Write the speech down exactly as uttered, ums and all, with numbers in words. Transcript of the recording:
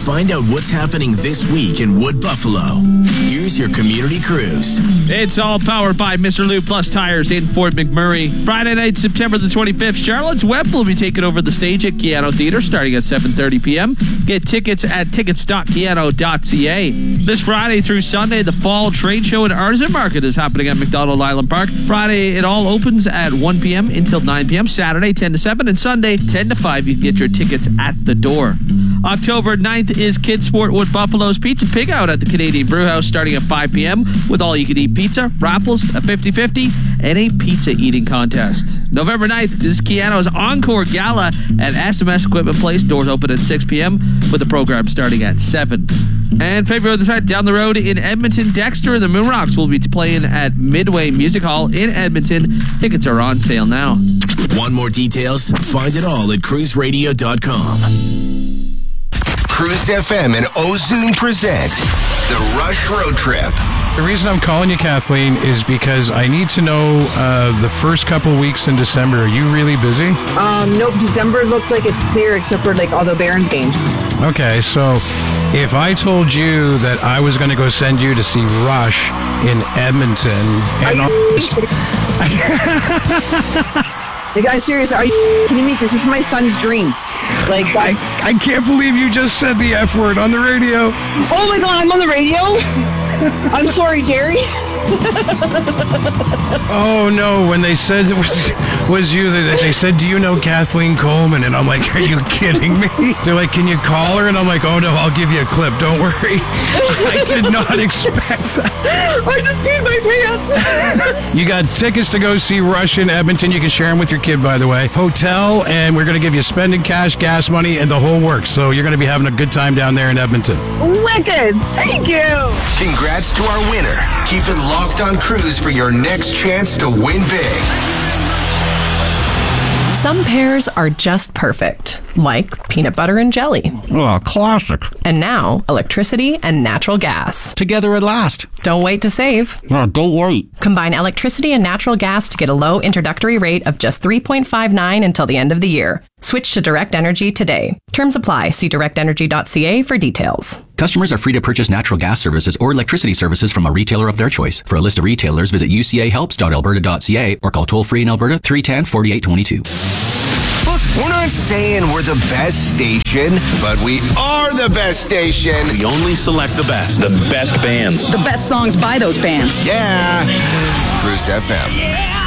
Find out what's happening this week in Wood Buffalo. Here's your Community Cruise. It's all powered by Mister Lou Plus Tires in Fort McMurray. Friday night, September the twenty-fifth, Charlotte's Web will be taking over the stage at Keano Theatre starting at seven thirty p.m. Get tickets at tickets dot keano dot c a. This Friday through Sunday, the Fall Trade Show and Artisan Market is happening at McDonald Island Park. Friday, it all opens at one p.m. until nine p.m. Saturday, ten to seven, and Sunday, ten to five. You can get your tickets at the door. October ninth is Kids Sport Wood Buffalo's Pizza Pig Out at the Canadian Brewhouse starting at five p.m. with all-you-can-eat pizza, raffles, a fifty-fifty, and a pizza eating contest. November ninth is Keano's Encore Gala at S M S Equipment Place. Doors open at six p.m. with the program starting at seven. And February the third, down the road in Edmonton, Dexter and the Moon Rocks will be playing at Midway Music Hall in Edmonton. Tickets are on sale now. Want more details? Find it all at cruise radio dot com. Cruise F M and Ozune present the Rush Road Trip. The reason I'm calling you, Kathleen, is because I need to know uh, the first couple weeks in December. Are you really busy? Um, nope. December looks like it's clear except for like all the Barons games. Okay, so if I told you that I was going to go send you to see Rush in Edmonton, and are you the guy's serious? Are you kidding me? This is my son's dream. Like I, I can't believe you just said the F word on the radio. Oh my God, I'm on the radio? I'm sorry, Jerry. Oh no, when they said it was was you, they, they said, do you know Kathleen Coleman? And I'm like, are you kidding me? They're like, can you call her? And I'm like, oh no, I'll give you a clip, don't worry. I did not expect that. I just peed my pants. You got tickets to go see Rush in Edmonton. You can share them with your kid, by the way. Hotel, and we're going to give you spending cash, gas money, and the whole works. So you're going to be having a good time down there in Edmonton. Wicked. Thank you. Congrats to our winner. Keep it locked on Cruise for your next chance to win big. Some pairs are just perfect, like peanut butter and jelly. Oh, classic. And now, electricity and natural gas. Together at last. Don't wait to save. No, don't wait. Combine electricity and natural gas to get a low introductory rate of just three point five nine until the end of the year. Switch to Direct Energy today. Terms apply. See direct energy dot c a for details. Customers are free to purchase natural gas services or electricity services from a retailer of their choice. For a list of retailers, visit u c a helps dot alberta dot c a or call toll-free in Alberta three one zero, four eight two two. Look, we're not saying we're the best station, but we are the best station. We only select the best. The best bands. The best songs by those bands. Yeah. Cruise F M.